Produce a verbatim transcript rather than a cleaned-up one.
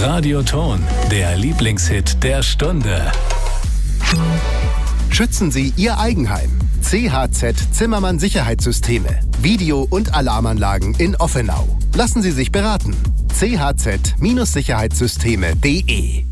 Radioton, der Lieblingshit der Stunde. Schützen Sie Ihr Eigenheim. C H Z Zimmermann Sicherheitssysteme. Video- und Alarmanlagen in Offenau. Lassen Sie sich beraten. c h z Sicherheitssysteme punkt de